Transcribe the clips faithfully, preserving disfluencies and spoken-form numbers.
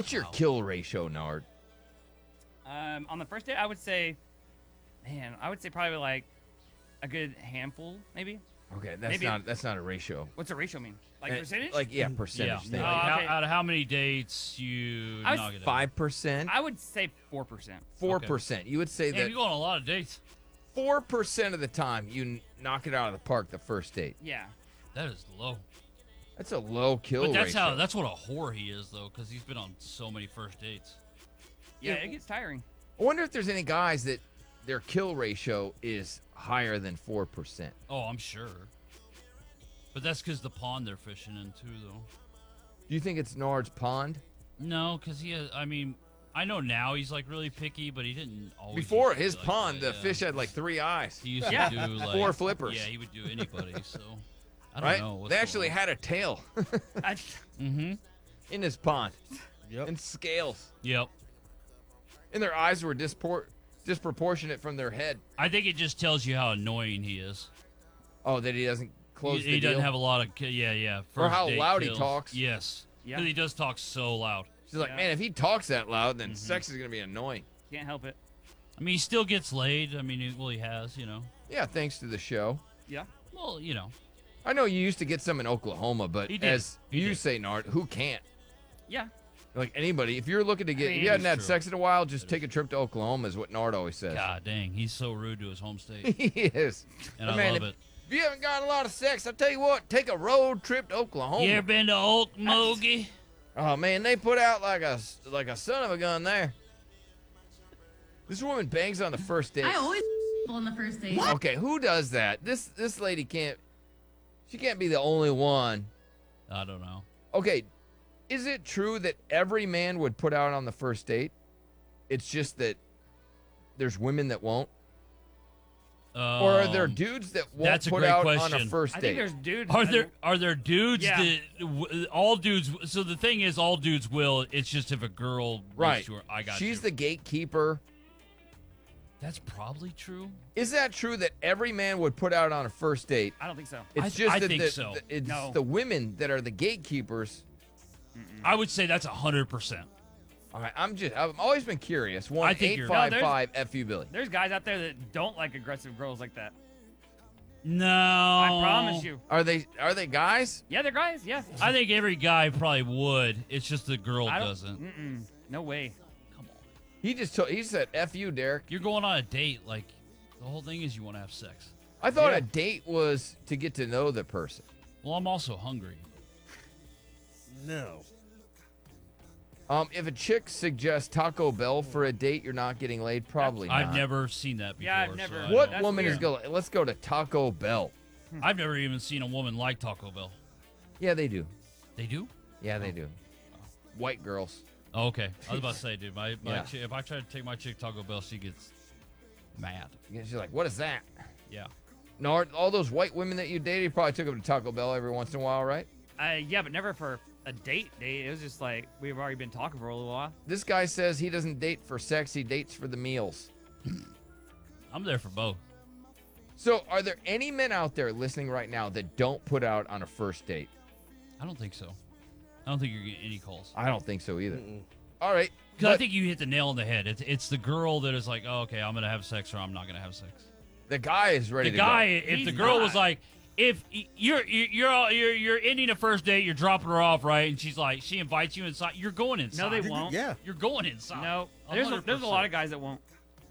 What's your Wow. kill ratio, Nard? Um, on the first date, I would say, man, I would say probably like a good handful, maybe. Okay, that's Maybe- not that's not a ratio. What's a ratio mean? Like Uh, percentage? Like yeah, Yeah. percentage. Like, thing. Oh, how, okay. out of how many dates you I was knock it out? Five percent, I would say four percent. four percent. You would say Damn, that you go on a lot of dates. four percent of the time you n- knock it out of the park the first date. Yeah. That is low. That's a low kill But that's ratio. how. That's what a whore he is, though, because he's been on so many first dates. Yeah, Yeah. it gets tiring. I wonder if there's any guys that their kill ratio is higher than four percent. Oh, I'm sure. But that's because the pond they're fishing in too, though. Do you think it's Nard's pond? No, because he has. I mean, I know now he's like really picky, but he didn't always. Before used to be his like pond, that, the yeah. fish had like three eyes. He used Yeah. to do like Four flippers. Yeah, he would do anybody. So I don't Right? know. What's They actually going had a tail I, Mm-hmm. in his pond Yep. and scales, Yep. and their eyes were dispor- disproportionate from their head. I think it just tells you how annoying he is. Oh, that he doesn't close he the he deal. doesn't have a lot of. ki- Yeah, yeah. Or first how date loud he kills. talks. Yes. Yeah. 'Cause he does talk so loud. She's like, Yeah. man, if he talks that loud, then Mhm. sex is gonna be annoying. can't help it. I mean, he still gets laid. I mean, he, well, he has, you know. Yeah, thanks to the show. Yeah. Well, you know. I know you used to get some in Oklahoma, but He did. as He you did. say, Nard, who can't? Yeah. Like anybody, if you're looking to get, I if mean, you hadn't had True. sex in a while, just take a trip to Oklahoma, is what Nard always says. God dang, he's so rude to his home state, he is. and I Man, love if- it. If you haven't got a lot of sex, I'll tell you what, take a road trip to Oklahoma. You ever been to Okmulgee? Oh man, they put out like a like a son of a gun there. This woman bangs on the first date. I always on the first date. Okay, who does that? This this lady can't. She can't be the only one. I don't know. Okay, is it true that every man would put out on the first date? It's just that there's women that won't, or are there Um, dudes that won't that's a put great out on a question. first I date? think there's dudes. Are that- there are there dudes Yeah. that w- all dudes? So the thing is, all dudes will. It's just if a girl goes Right. to her, I got She's you. the gatekeeper. That's probably true. Is that true that every man would put out on a first date? I don't think so. It's I- just I that think the, so. the- it's No. the women that are the gatekeepers. I would say that's a hundred percent. All right, I'm just I've always been curious. One I think eight you're- five No, five F U Billy. There's guys out there that don't like aggressive girls like that. No, I promise you. Are they are they guys? Yeah, they're guys. Yeah. I think every guy probably would. It's just the girl I don't- doesn't. Mm-mm. No way. Come on, He just told he said F you, Derek. you're going on a date. Like the whole thing is you want to have sex. I thought Yeah. a date was to get to know the person. Well, I'm also hungry. No. Um, if a chick suggests Taco Bell for a date, you're not getting laid. Probably I've not. never seen that before. Yeah, I've so never- I What don't- woman is weird. going? Let's go to Taco Bell. I've never even seen a woman like Taco Bell. Yeah, they do. They do? Yeah, they do. White girls. Oh, okay. I was about to say, dude, my, my Yeah. chi- if I try to take my chick Taco Bell, she gets mad. Yeah, she's like, what is that? Yeah. No, aren't all those white women that you dated, you probably took them to Taco Bell every once in a while, right? Uh, yeah, but never for a date date. It was just like we've already been talking for a little while. This guy says he doesn't date for sex, he dates for the meals. I'm there for both. So, are there any men out there listening right now that don't put out on a first date? I don't think so. I don't think you're getting any calls. I don't think so either. Mm-mm. All right. Because I but think you hit the nail on the head. It's it's the girl that is like, oh, okay, I'm gonna have sex or I'm not gonna have sex. the guy is ready The to guy, go. if the He's girl not. was like, if y- you're you're you're all- you're you're ending a first date, you're dropping her off, right? And she's like, she invites you inside. You're going inside. No, they won't. Yeah. You're going inside. No, A there's a, hundred there's a lot percent. of guys that won't.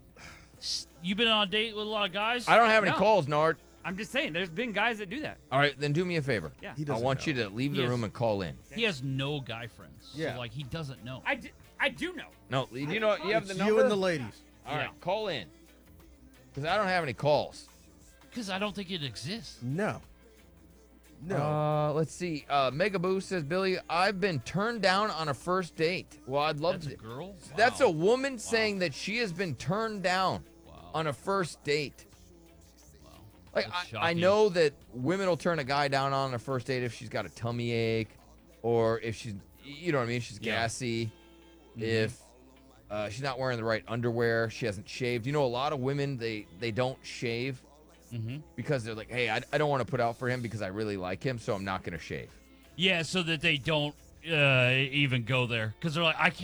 You been on a date with a lot of guys? I don't have any No. calls, Nard. I'm just saying, there's been guys that do that. All right, then do me a favor. Yeah. He I doesn't want know. you to leave the Yes. room and call in. He has no guy friends. Yeah. So like he doesn't know. I, d- I do know. No, you know you have It's the you number. and the ladies. All right, Yeah. call in. Because I don't have any calls. Because I don't think it exists. No. No. Uh, let's see. Uh, Mega Boo says, Billy, I've been turned down on a first date. Well, I'd love That's a to. girl? That's Wow. a woman saying that she has been turned down Wow. on a first date. Wow. Like That's I, I shocking. know that women will turn a guy down on a first date if she's got a tummy ache, or if she's, you know what I mean, she's Yeah. gassy, Mhm. if uh, she's not wearing the right underwear, she hasn't shaved. You know, a lot of women they they don't shave Mm-hmm. because they're like, hey, I, I don't want to put out for him because I really like him, so I'm not gonna shave. Yeah, so that they don't uh, even go there. Because they're like, I can't.